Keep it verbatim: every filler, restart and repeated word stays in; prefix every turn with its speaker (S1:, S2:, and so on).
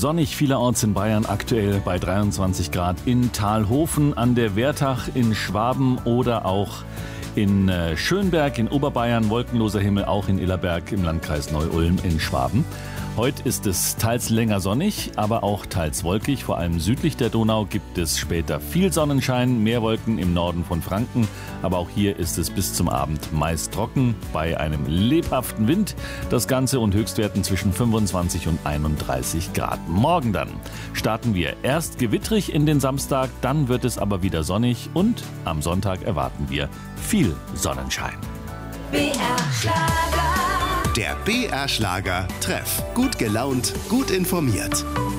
S1: sonnig vielerorts in Bayern, aktuell bei dreiundzwanzig Grad in Talhofen, an der Wertach in Schwaben oder auch in Schönberg in Oberbayern, wolkenloser Himmel auch in Illerberg im Landkreis Neu-Ulm in Schwaben. Heute ist es teils länger sonnig, aber auch teils wolkig. Vor allem südlich der Donau gibt es später viel Sonnenschein, mehr Wolken im Norden von Franken. Aber auch hier ist es bis zum Abend meist trocken, bei einem lebhaften Wind. Das Ganze und Höchstwerten zwischen fünfundzwanzig und einunddreißig Grad. Morgen dann starten wir erst gewittrig in den Samstag, dann wird es aber wieder sonnig und am Sonntag erwarten wir viel Sonnenschein.
S2: B R Schlager.
S3: Der B R Schlager Treff. Gut gelaunt, gut informiert.